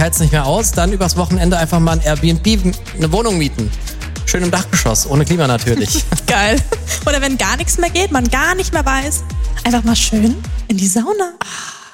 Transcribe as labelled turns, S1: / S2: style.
S1: hält's nicht mehr aus, dann übers Wochenende einfach mal ein Airbnb, eine Wohnung mieten. Schön im Dachgeschoss, ohne Klima natürlich.
S2: Geil. Oder wenn gar nichts mehr geht, man gar nicht mehr weiß, einfach mal schön in die Sauna.